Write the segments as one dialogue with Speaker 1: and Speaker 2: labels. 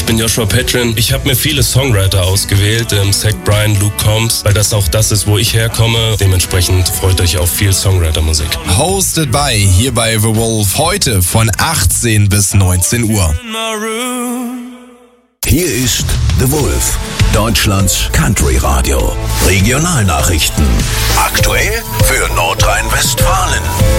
Speaker 1: Ich bin Joshua Petrin. Ich habe mir viele Songwriter ausgewählt, Zach Bryan, Luke Combs, weil das auch das ist, wo ich herkomme. Dementsprechend freut euch auf viel Songwriter-Musik.
Speaker 2: Hosted by hier bei The Wolf heute von 18 bis 19 Uhr.
Speaker 3: Hier ist The Wolf, Deutschlands Country-Radio. Regionalnachrichten. Aktuell für Nordrhein-Westfalen.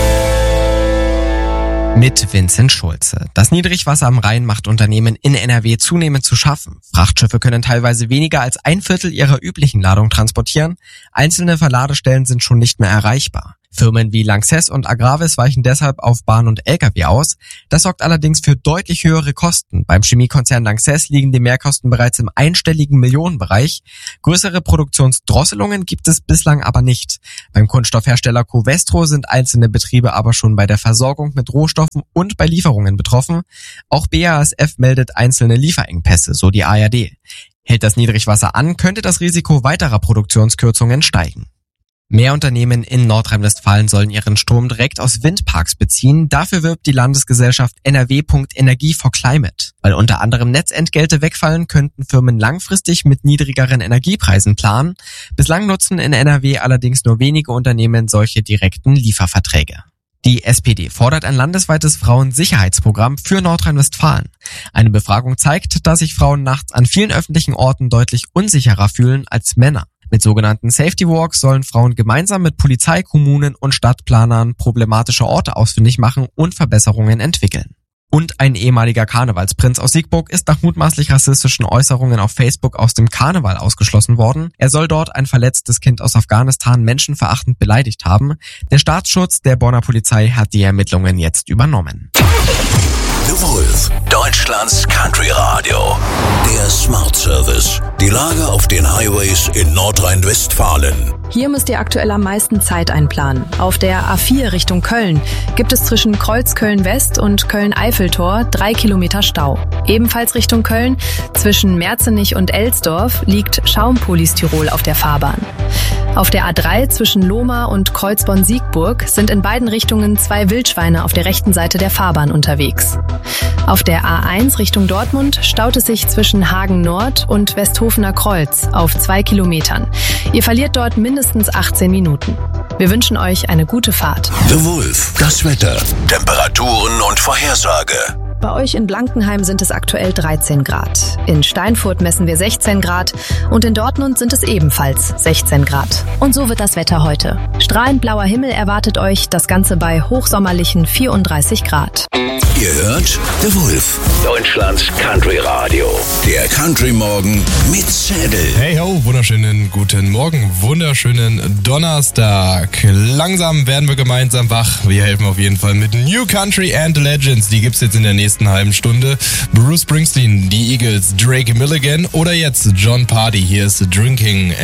Speaker 4: Mit Vincent Schulze. Das Niedrigwasser am Rhein macht Unternehmen in NRW zunehmend zu schaffen. Frachtschiffe können teilweise weniger als 1/4 ihrer üblichen Ladung transportieren. Einzelne Verladestellen sind schon nicht mehr erreichbar. Firmen wie Lanxess und Agravis weichen deshalb auf Bahn und Lkw aus. Das sorgt allerdings für deutlich höhere Kosten. Beim Chemiekonzern Lanxess liegen die Mehrkosten bereits im einstelligen Millionenbereich. Größere Produktionsdrosselungen gibt es bislang aber nicht. Beim Kunststoffhersteller Covestro sind einzelne Betriebe aber schon bei der Versorgung mit Rohstoffen und bei Lieferungen betroffen. Auch BASF meldet einzelne Lieferengpässe, so die ARD. Hält das Niedrigwasser an, könnte das Risiko weiterer Produktionskürzungen steigen. Mehr Unternehmen in Nordrhein-Westfalen sollen ihren Strom direkt aus Windparks beziehen. Dafür wirbt die Landesgesellschaft NRW.Energie for Climate. Weil unter anderem Netzentgelte wegfallen, könnten Firmen langfristig mit niedrigeren Energiepreisen planen. Bislang nutzen in NRW allerdings nur wenige Unternehmen solche direkten Lieferverträge. Die SPD fordert ein landesweites Frauensicherheitsprogramm für Nordrhein-Westfalen. Eine Befragung zeigt, dass sich Frauen nachts an vielen öffentlichen Orten deutlich unsicherer fühlen als Männer. Mit sogenannten Safety Walks sollen Frauen gemeinsam mit Polizei, Kommunen und Stadtplanern problematische Orte ausfindig machen und Verbesserungen entwickeln. Und ein ehemaliger Karnevalsprinz aus Siegburg ist nach mutmaßlich rassistischen Äußerungen auf Facebook aus dem Karneval ausgeschlossen worden. Er soll dort ein verletztes Kind aus Afghanistan menschenverachtend beleidigt haben. Der Staatsschutz der Bonner Polizei hat die Ermittlungen jetzt übernommen.
Speaker 3: The Wolf, Deutschlands Country Radio. Der Smart Service. Die Lage auf den Highways in Nordrhein-Westfalen.
Speaker 5: Hier müsst ihr aktuell am meisten Zeit einplanen. Auf der A4 Richtung Köln gibt es zwischen Kreuzköln-West und Köln-Eiffeltor 3 Kilometer Stau. Ebenfalls Richtung Köln, zwischen Merzenich und Elsdorf, liegt Schaumpolis-Tirol auf der Fahrbahn. Auf der A3 zwischen Lohmar und Kreuzborn-Siegburg sind in beiden Richtungen 2 Wildschweine auf der rechten Seite der Fahrbahn unterwegs. Auf der A1 Richtung Dortmund staut es sich zwischen Hagen Nord und Westhofener Kreuz auf 2 Kilometern. Ihr verliert dort mindestens 18 Minuten. Wir wünschen euch eine gute Fahrt.
Speaker 3: The Wolf, das Wetter, Temperaturen und Vorhersage.
Speaker 5: Bei euch in Blankenheim sind es aktuell 13 Grad. In Steinfurt messen wir 16 Grad und in Dortmund sind es ebenfalls 16 Grad. Und so wird das Wetter heute. Strahlend blauer Himmel erwartet euch, das Ganze bei hochsommerlichen 34 Grad.
Speaker 3: Ihr hört The Wolf, Deutschlands Country Radio. Der Country Morgen mit Zedel.
Speaker 2: Hey ho, wunderschönen guten Morgen, wunderschönen Donnerstag. Langsam werden wir gemeinsam wach. Wir helfen auf jeden Fall mit New Country and Legends. Die gibt's jetzt in der nächsten halben Stunde. Bruce Springsteen, die Eagles, Drake Milligan oder jetzt John Party. Hier ist Drinking